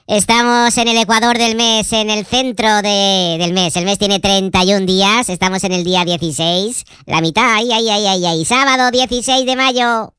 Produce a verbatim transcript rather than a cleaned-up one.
Estamos en el ecuador del mes, en el centro de, del mes. El mes tiene treinta y un días, estamos en el día dieciséis, la mitad, ay, ay, ay, ay, ay, sábado dieciséis de mayo.